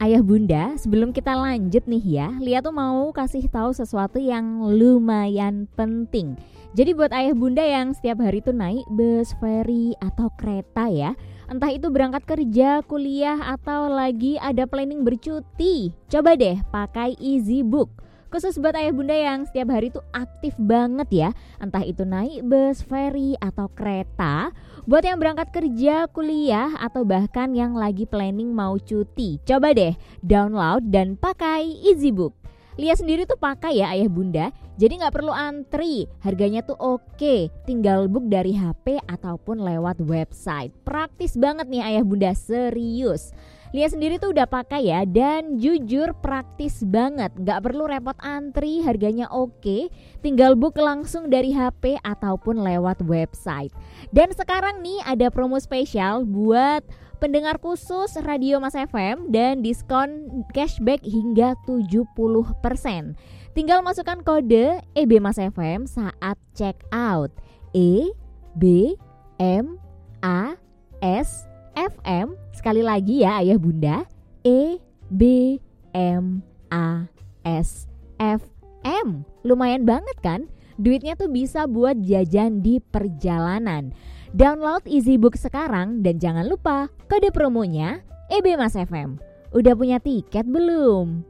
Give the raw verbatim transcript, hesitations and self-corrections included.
ayah bunda, sebelum kita lanjut nih ya, Lia tuh mau kasih tahu sesuatu yang lumayan penting. Jadi buat ayah bunda yang setiap hari tuh naik bus, ferry, atau kereta ya, entah itu berangkat kerja, kuliah, atau lagi ada planning bercuti, coba deh pakai EasyBook. Khusus buat ayah bunda yang setiap hari tuh aktif banget ya, entah itu naik bus, ferry, atau kereta. Buat yang berangkat kerja, kuliah, atau bahkan yang lagi planning mau cuti, coba deh download dan pakai EasyBook. Lia sendiri tuh pakai ya ayah bunda, jadi gak perlu antri, harganya tuh oke, tinggal book dari H P ataupun lewat website. Praktis banget nih ayah bunda, serius. Lia sendiri tuh udah pakai ya, dan jujur praktis banget, gak perlu repot antri, harganya oke, tinggal book langsung dari H P ataupun lewat website. Dan sekarang nih ada promo spesial buat pendengar khusus Radio Mas F M dan diskon cashback hingga tujuh puluh persen. Tinggal masukkan kode E B Mas F M saat check out. E B M A S F M. Sekali lagi ya ayah bunda, E B M A S F M. Lumayan banget kan? Duitnya tuh bisa buat jajan di perjalanan. Download EasyBook sekarang dan jangan lupa kode promonya E B Mas F M. Udah punya tiket belum?